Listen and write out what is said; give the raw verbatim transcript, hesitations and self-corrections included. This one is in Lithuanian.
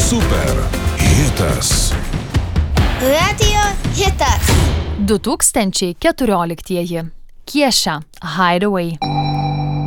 Super hitas. Radio hitas. du tūkstančiai keturioliktieji. Kiesha, Hideaway.